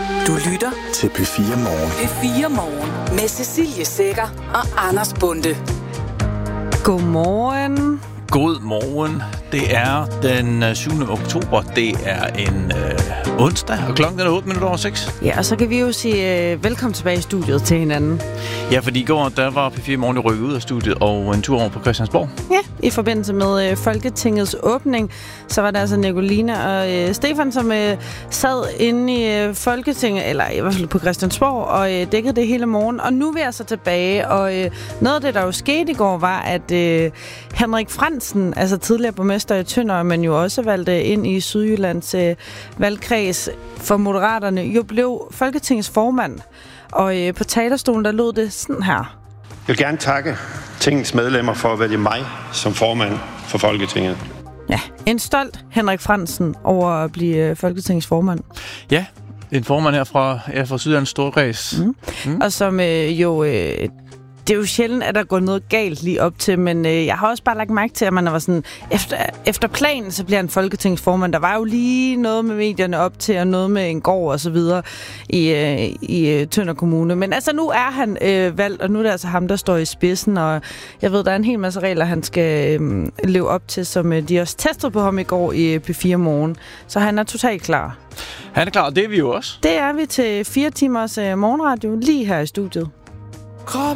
Du lytter til P4 Morgen. P4 Morgen med Cecilie Sækker og Anders Bonde. Godmorgen. God morgen. Det er den 7. oktober. Det er en onsdag, og klokken er 8:08. Ja, og så kan vi jo sige velkommen tilbage i studiet til hinanden. Ja, fordi i går, der var P4 Morgen rykket ud af studiet og en tur over på Christiansborg. Ja, i forbindelse med Folketingets åbning, så var der altså Nicolina og Stefan, som sad inde i Folketinget, eller i hvert fald på Christiansborg, og dækkede det hele morgen. Og nu er vi altså tilbage, og noget af det, der jo skete i går, var, at Henrik Frandsen, altså tidligere borgmester i Tønder, men jo også valgte ind i Sydjyllands valgkreds for Moderaterne, jo blev Folketingets formand. Og på talerstolen, der lød det sådan her. Jeg vil gerne takke Tingets medlemmer for at vælge mig som formand for Folketinget. Ja, en stolt Henrik Frandsen over at blive Folketingets formand. Ja, en formand her fra Sydjyllands Storkreds. Og som det er jo sjældent, at der går noget galt lige op til, men jeg har også bare lagt mærke til, at man var sådan, efter planen, så bliver han folketingsformand. Der var jo lige noget med medierne op til, og noget med en gård og så videre i Tønder Kommune. Men altså, nu er han valgt, og nu er det altså ham, der står i spidsen, og jeg ved, der er en hel masse regler, han skal leve op til, som de også testede på ham i går i P4 Morgen. Så han er totalt klar. Han er klar, og det er vi jo også. Det er vi til 4 timers morgenradio, lige her i studiet.